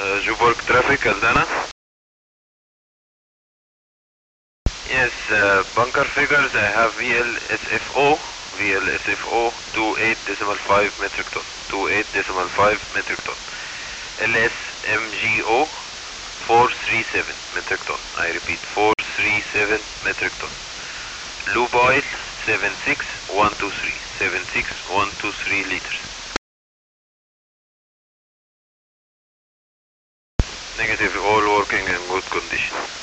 Joburg traffic, Aldana. Yes, bunker figures. I have VLSFO 28.5 metric ton, 28.5 metric ton. LSMGO 437 metric ton. I repeat, 437 metric ton. Lube oil 76123, 76123 liters. Negative, all working in good condition.